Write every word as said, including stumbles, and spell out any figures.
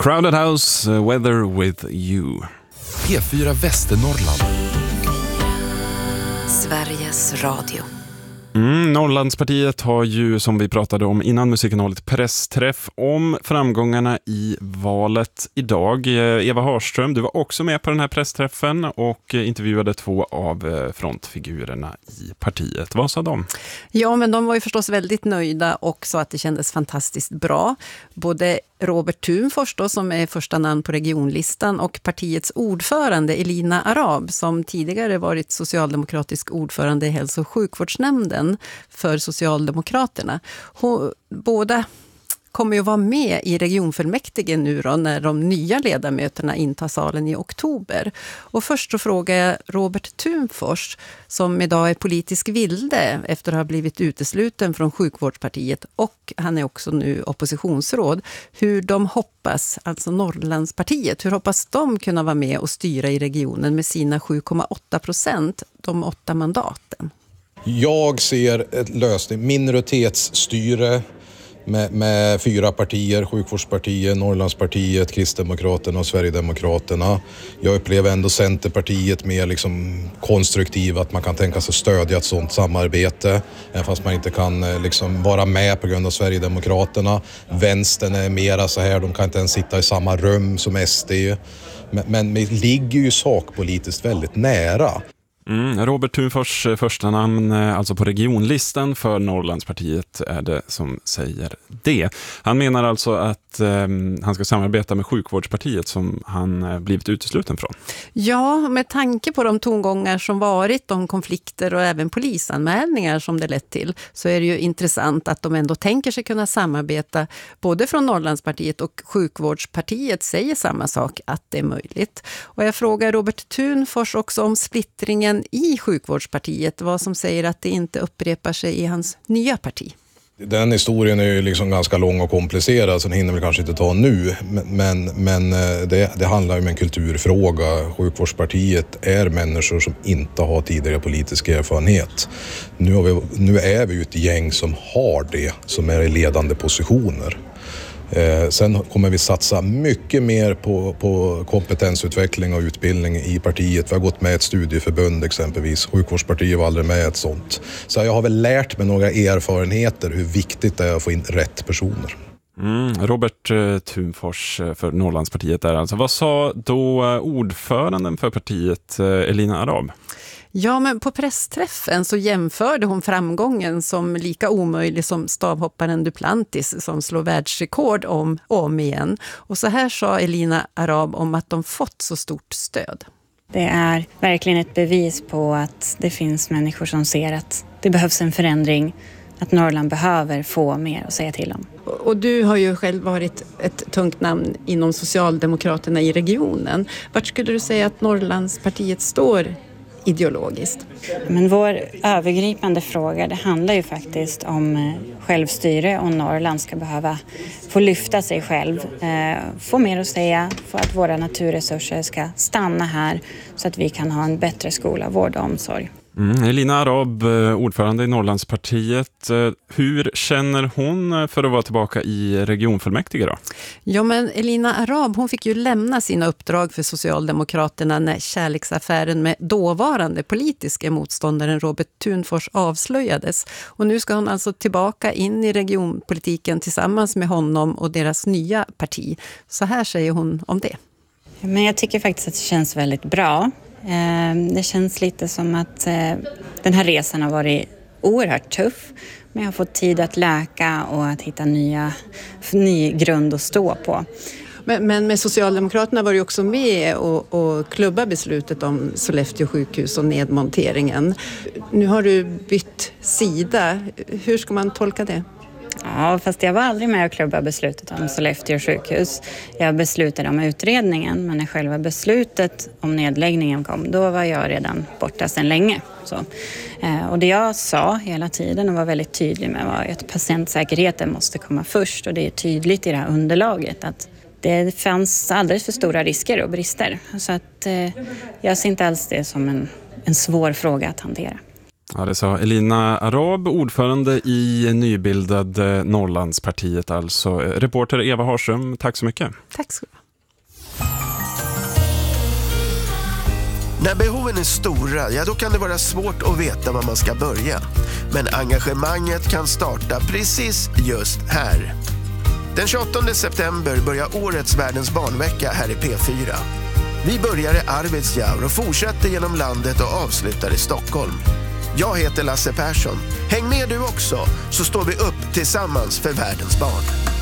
Crowded House, uh, Weather With You. P fyra Västernorrland. Sveriges Radio. Mm, Norrlandspartiet har ju, som vi pratade om innan musiken, hållit pressträff om framgångarna i valet idag. Eva Harström, du var också med på den här pressträffen och intervjuade två av frontfigurerna i partiet. Vad sa de? Ja, men de var ju förstås väldigt nöjda och sa att det kändes fantastiskt bra. Både Robert Thunfors då, som är första namn på regionlistan, och partiets ordförande Elina Arab, som tidigare varit socialdemokratisk ordförande i hälso- och sjukvårdsnämnden för Socialdemokraterna. Hon, båda kommer ju vara med i regionfullmäktige nu då, när de nya ledamöterna intar salen i oktober. Och först så frågar jag Robert Thunfors, som idag är politisk vilde efter att ha blivit utesluten från sjukvårdspartiet, och han är också nu oppositionsråd, hur de hoppas, alltså Norrlandspartiet, hur hoppas de kunna vara med och styra i regionen med sina sju komma åtta procent, de åtta mandaten? Jag ser ett lösning, minoritetsstyre med, med fyra partier, sjukvårdspartiet, Norrlandspartiet, Kristdemokraterna och Sverigedemokraterna. Jag upplever ändå Centerpartiet mer liksom konstruktiv, att man kan tänka sig stödja ett sådant samarbete, även fast man inte kan liksom vara med på grund av Sverigedemokraterna. Vänstern är mera så här, de kan inte ens sitta i samma rum som S D. Men, men det ligger ju sakpolitiskt väldigt nära. Mm, Robert Thunfors första namn, alltså på regionlistan för Norrlandspartiet, är det som säger det. Han menar alltså att eh, han ska samarbeta med sjukvårdspartiet som han eh, blivit utesluten från. Ja, med tanke på de tongångar som varit om konflikter och även polisanmälningar som det lett till, så är det ju intressant att de ändå tänker sig kunna samarbeta. Både från Norrlandspartiet och sjukvårdspartiet säger samma sak, att det är möjligt. Och jag frågar Robert Thunfors också om splittringen i sjukvårdspartiet, vad som säger att det inte upprepar sig i hans nya parti. Den historien är ju liksom ganska lång och komplicerad, så den hinner vi kanske inte ta nu. Men, men det, det handlar ju om en kulturfråga. Sjukvårdspartiet är människor som inte har tidigare politisk erfarenhet. Nu, har vi, nu är vi ju ett gäng som har det, som är i ledande positioner. Eh, sen kommer vi satsa mycket mer på, på kompetensutveckling och utbildning i partiet. Vi har gått med ett studieförbund exempelvis. Sjukvårdspartiet var aldrig med ett sånt. Så jag har väl lärt mig några erfarenheter hur viktigt det är att få in rätt personer. Mm, Robert eh, Thunfors för Norrlandspartiet där alltså. Vad sa då eh, ordföranden för partiet, eh, Elina Arab? Ja, men på pressträffen så jämförde hon framgången som lika omöjlig som stavhopparen Duplantis som slår världsrekord om och om igen. Och så här sa Elina Arab om att de fått så stort stöd. Det är verkligen ett bevis på att det finns människor som ser att det behövs en förändring, att Norrland behöver få mer att säga till om. Och du har ju själv varit ett tungt namn inom Socialdemokraterna i regionen. Vart skulle du säga att Norrlandspartiet står ideologiskt? Men vår övergripande fråga, det handlar ju faktiskt om självstyre, och Norrland ska behöva få lyfta sig själv, få mer att säga för att våra naturresurser ska stanna här så att vi kan ha en bättre skola, vård och omsorg. Mm, Elina Arab, ordförande i Norrlandspartiet. Hur känner hon för att vara tillbaka i regionfullmäktige då? Ja, men Elina Arab, hon fick ju lämna sina uppdrag för Socialdemokraterna när kärleksaffären med dåvarande politiska motståndaren Robert Thunfors avslöjades. Och nu ska hon alltså tillbaka in i regionpolitiken tillsammans med honom och deras nya parti. Så här säger hon om det. Men jag tycker faktiskt att det känns väldigt bra. Det känns lite som att den här resan har varit oerhört tuff, men jag har fått tid att läka och att hitta nya, ny grund att stå på. Men, men med Socialdemokraterna var du också med och, och klubba beslutet om Sollefteå sjukhus och nedmonteringen. Nu har du bytt sida. Hur ska man tolka det? Ja, fast jag var aldrig med och klubba beslutet om Sollefteå sjukhus. Jag beslutade om utredningen, men när själva beslutet om nedläggningen kom, då var jag redan borta sedan länge. Så. Och det jag sa hela tiden och var väldigt tydlig med var att patientsäkerheten måste komma först, och det är tydligt i det här underlaget att det fanns alldeles för stora risker och brister. Så att eh, jag ser inte alls det som en, en svår fråga att hantera. Ja, det sa Elina Arab, ordförande i nybildade Norrlandspartiet, alltså. Reporter Eva Harström, tack så mycket. Tack så mycket. När behoven är stora, ja då kan det vara svårt att veta var man ska börja. Men engagemanget kan starta precis just här. Den tjugoåttonde september börjar årets Världens barnvecka här i P fyra. Vi börjar i Arvidsjaur och fortsätter genom landet och avslutar i Stockholm. Jag heter Lasse Persson. Häng med du också, så står vi upp tillsammans för världens barn.